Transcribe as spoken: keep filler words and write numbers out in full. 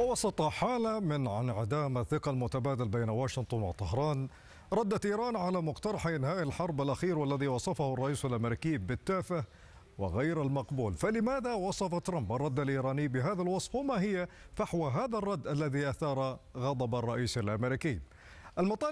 ووسط حالة من انعدام الثقة المتبادل بين واشنطن وطهران، ردت إيران على مقترح إنهاء الحرب الأخير والذي وصفه الرئيس الأمريكي بالتافه وغير المقبول. فلماذا وصف ترامب الرد الإيراني بهذا الوصف، وما هي فحوى هذا الرد الذي أثار غضب الرئيس الأمريكي؟ المطالب